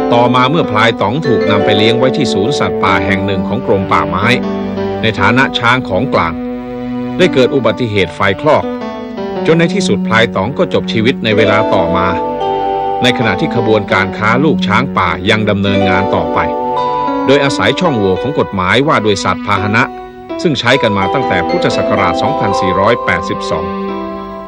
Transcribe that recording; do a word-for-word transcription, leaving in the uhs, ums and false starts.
ต่อมาเมื่อพลายต๋องถูกนำไปเลี้ยงไว้ที่ศูนย์สัตว์ป่าแห่งหนึ่งของกรมป่าไม้ในฐานะช้างของกลางได้เกิดอุบัติเหตุไฟคลอกจนในที่สุดพลายต๋องก็จบชีวิตในเวลาต่อมาในขณะที่ขบวนการค้าลูกช้างป่ายังดำเนินงานต่อไปโดยอาศัยช่องโหว่ของกฎหมายว่าด้วยสัตว์พาหนะซึ่งใช้กันมาตั้งแต่พุทธศักราช สองพันสี่ร้อยแปดสิบสอง